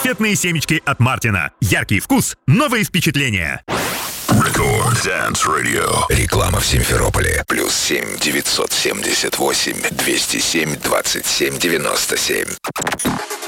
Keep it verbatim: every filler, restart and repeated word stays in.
Раритетные семечки от Мартина. Яркий вкус, новые впечатления. Record Dance Radio. Реклама в Симферополе. Плюс семь девятьсот семьдесят восемь двести семь двадцать семь девяносто семь.